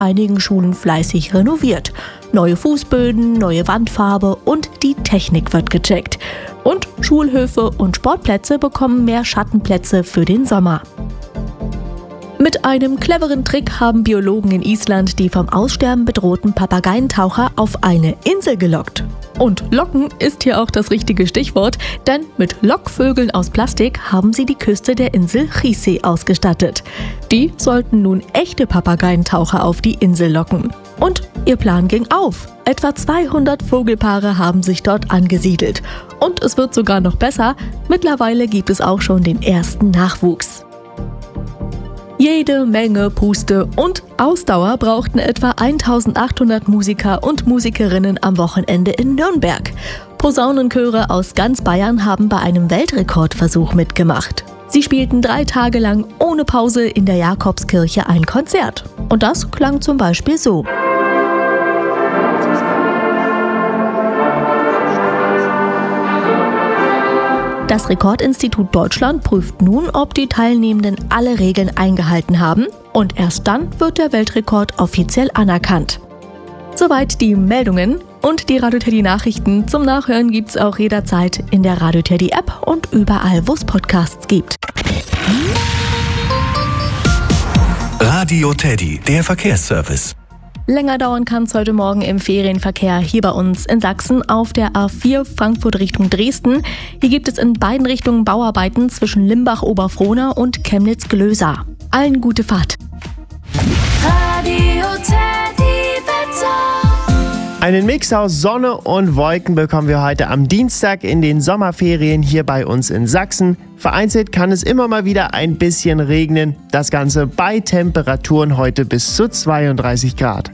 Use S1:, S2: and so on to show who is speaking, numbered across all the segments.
S1: einigen Schulen fleißig renoviert. Neue Fußböden, neue Wandfarbe und die Technik wird gecheckt. Und Schulhöfe und Sportplätze bekommen mehr Schattenplätze für den Sommer. Mit einem cleveren Trick haben Biologen in Island die vom Aussterben bedrohten Papageientaucher auf eine Insel gelockt. Und locken ist hier auch das richtige Stichwort, denn mit Lockvögeln aus Plastik haben sie die Küste der Insel Chise ausgestattet. Die sollten nun echte Papageientaucher auf die Insel locken. Und ihr Plan ging auf. Etwa 200 Vogelpaare haben sich dort angesiedelt. Und es wird sogar noch besser, mittlerweile gibt es auch schon den ersten Nachwuchs. Jede Menge Puste und Ausdauer brauchten etwa 1800 Musiker und Musikerinnen am Wochenende in Nürnberg. Posaunenchöre aus ganz Bayern haben bei einem Weltrekordversuch mitgemacht. Sie spielten 3 Tage lang ohne Pause in der Jakobskirche ein Konzert. Und das klang zum Beispiel so. Das Rekordinstitut Deutschland prüft nun, ob die Teilnehmenden alle Regeln eingehalten haben, und erst dann wird der Weltrekord offiziell anerkannt. Soweit die Meldungen und die Radio Teddy Nachrichten zum Nachhören gibt's auch jederzeit in der Radio Teddy App und überall, wo es Podcasts gibt.
S2: Radio Teddy, der Verkehrsservice.
S1: Länger dauern kann es heute Morgen im Ferienverkehr hier bei uns in Sachsen auf der A4 Frankfurt Richtung Dresden. Hier gibt es in beiden Richtungen Bauarbeiten zwischen Limbach-Oberfrohna und Chemnitz-Glösa. Allen gute Fahrt.
S3: Radio Teddy Wetter.
S4: Einen Mix aus Sonne und Wolken bekommen wir heute am Dienstag in den Sommerferien hier bei uns in Sachsen. Vereinzelt kann es immer mal wieder ein bisschen regnen. Das Ganze bei Temperaturen heute bis zu 32 Grad.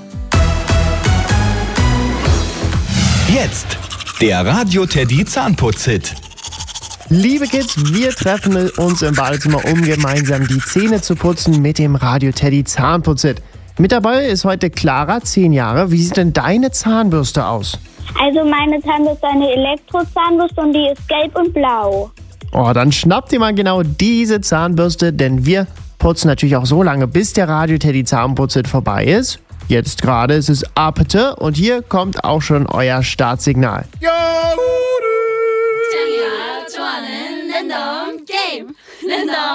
S2: Jetzt der Radio Teddy Zahnputz-Hit.
S4: Liebe Kids, wir treffen uns im Badezimmer, um gemeinsam die Zähne zu putzen mit dem Radio Teddy Zahnputz-Hit. Mit dabei ist heute Clara, 10 Jahre. Wie sieht denn deine Zahnbürste aus?
S5: Also meine Zahnbürste ist eine Elektrozahnbürste und die ist gelb und blau.
S4: Oh, dann schnappt ihr mal genau diese Zahnbürste, denn wir putzen natürlich auch so lange, bis der Radio Teddy Zahnputz-Hit vorbei ist. Jetzt gerade ist es Apete und hier kommt auch schon euer Startsignal.
S3: Game.